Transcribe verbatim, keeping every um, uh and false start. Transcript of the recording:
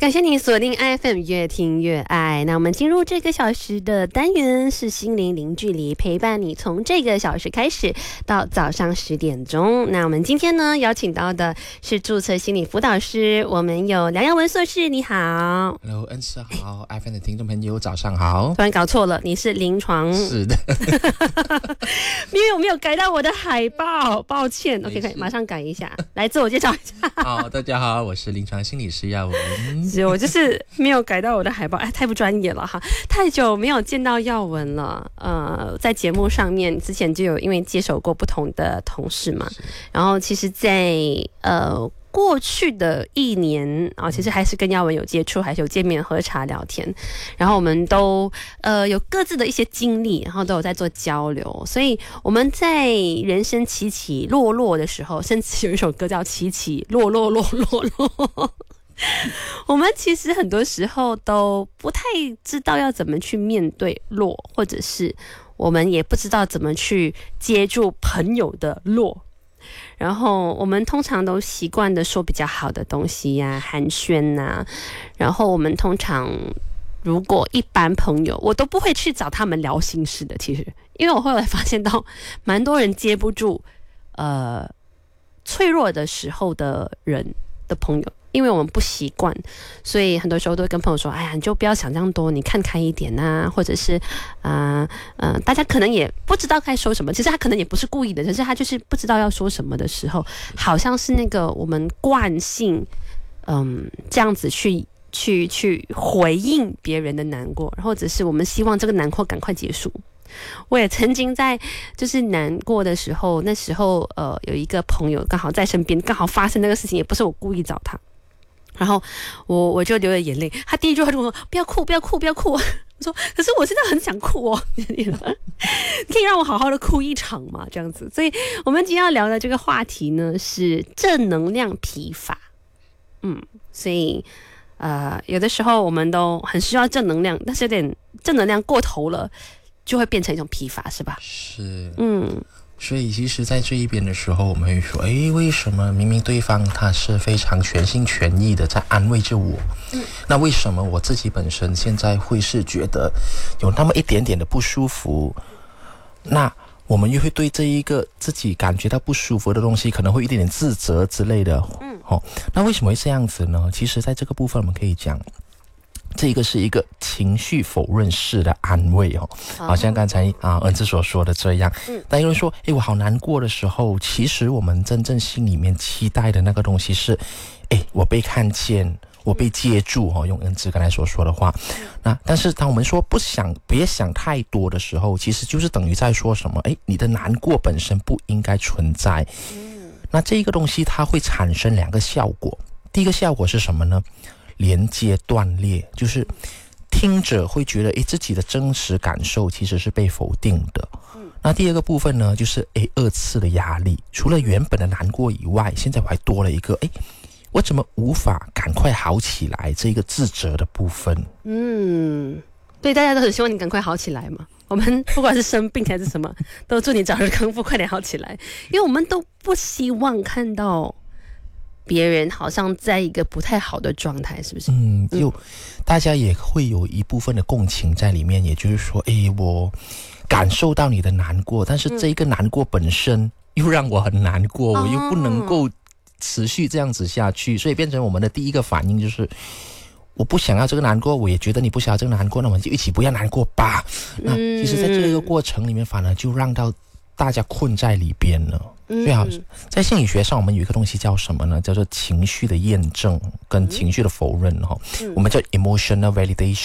感谢您锁定 I F M 越听越爱。那我们进入这个小时的单元是心灵零距离，陪伴你从这个小时开始到早上十点钟。那我们今天呢邀请到的是注册心理辅导师，我们有梁耀文硕士，你好。 Hello， 恩师好， I F M 的听众朋友早上好。 突然搞错了，你是临床？ 是的因为我没有改到我的海报，抱歉。 OK， 可以马上改一下。来自我介绍一下。 好，大家好，我是临床心理师耀文。 是我就是没有改到我的海报，哎，太不专业了哈！太久没有见到耀文了。呃，在节目上面之前就有因为接手过不同的同事嘛，然后其实在呃过去的一年啊、哦，其实还是跟耀文有接触，还是有见面喝茶聊天，然后我们都呃有各自的一些经历，然后都有在做交流，所以我们在人生起起落落的时候，甚至有一首歌叫《起起落落落落落》。我们其实很多时候都不太知道要怎么去面对落，或者是我们也不知道怎么去接住朋友的落。然后我们通常都习惯的说比较好的东西呀、啊，寒暄呐、啊。然后我们通常如果一般朋友，我都不会去找他们聊心事的。其实，因为我后来发现到，蛮多人接不住呃脆弱的时候的人的朋友。因为我们不习惯，所以很多时候都会跟朋友说：“哎呀，你就不要想这样多，你看开一点啊。”或者是，啊、呃，呃，大家可能也不知道该说什么。其实他可能也不是故意的，可是他就是不知道要说什么的时候，好像是那个我们惯性，嗯，这样子去去去回应别人的难过，或者是我们希望这个难过赶快结束。我也曾经在就是难过的时候，那时候呃有一个朋友刚好在身边，刚好发生那个事情，也不是我故意找他。然后我我就流了眼泪，他第一句话就跟我说：“不要哭，不要哭，不要哭。”我说：“可是我现在很想哭哦，你可以让我好好的哭一场嘛？”这样子。所以我们今天要聊的这个话题呢是正能量疲乏。嗯，所以呃有的时候我们都很需要正能量，但是有点正能量过头了，就会变成一种疲乏，是吧？ 是， 嗯。 所以其实在这一边的时候，我们会说，诶，为什么明明对方他是非常全心全意的在安慰着我，嗯，那为什么我自己本身现在会是觉得有那么一点点的不舒服？那我们又会对这一个自己感觉到不舒服的东西可能会有一点点自责之类的，嗯，哦，那为什么会这样子呢？其实在这个部分我们可以讲，这个是一个情绪否认式的安慰哦，好像刚才啊恩智所说的这样。嗯，当有人说，诶，我好难过的时候，其实我们真正心里面期待的那个东西是，诶，我被看见，我被接住哦。用恩智刚才所说的话，那但是当我们说不想别想太多的时候，其实就是等于在说什么？诶，你的难过本身不应该存在。嗯，那这个东西它会产生两个效果。第一个效果是什么呢？连接断裂，就是听者会觉得诶自己的真实感受其实是被否定的。嗯，那第二个部分呢，就是诶二次的压力，除了原本的难过以外，现在我还多了一个诶我怎么无法赶快好起来这个自责的部分。嗯， 对，大家都很希望你赶快好起来嘛。我们不管是生病还是什么，都祝你早日康复，快点好起来，因为我们都不希望看到别人好像在一个不太好的状态，是不是？ 嗯，就大家也会有一部分的共情在里面，也就是说，诶，我感受到你的难过，但是这一个难过本身又让我很难过，嗯，我又不能够持续这样子下去，所以变成我们的第一个反应就是，我不想要这个难过，我也觉得你不想要这个难过，那我们就一起不要难过吧。那其实在这个过程里面，反而就让到大家困在里边了。最好在心理学上，我们有一个东西叫什么呢？叫做情绪的验证跟情绪的否认哈，嗯，我们叫 emotional validation。